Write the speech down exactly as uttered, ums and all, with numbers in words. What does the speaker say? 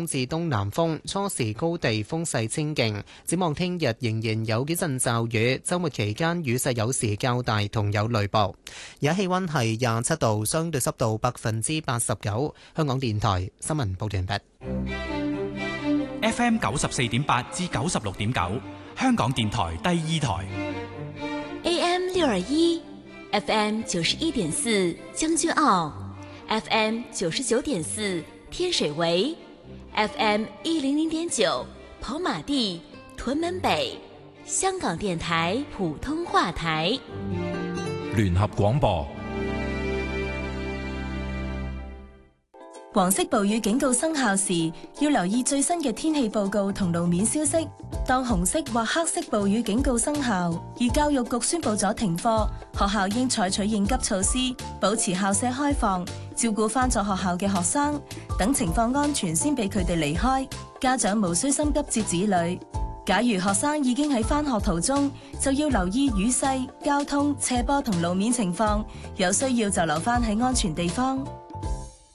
東至東南風，初時高地風勢清勁。展望聽日仍然有幾陣驟雨，週末期間雨勢有時較大，同有雷暴。而家氣溫係廿七度，相對濕度百分之八十九。香港電台新聞報道完畢。 F M 九十四點八至九十六點九，香港電台第二台。 A M 六二一，F M 九十一點四將軍澳 ，F M 九十九點四天水圍 ，F M 一零零點九跑馬地、屯門北，香港電台普通話台。 聯合廣播。 黃色暴雨警告生效時，要留意最新嘅天氣報告同路面消息。當紅色或黑色暴雨警告生效，而教育局宣布咗停課，學校應採取應急措施，保持校舍開放，照顧返咗學校嘅學生，等情況安全先俾佢哋離開。家長無需心急接子女。假如學生已經喺返學途中，就要留意雨勢、交通、斜坡同路面情況，有需要就留返喺安全地方。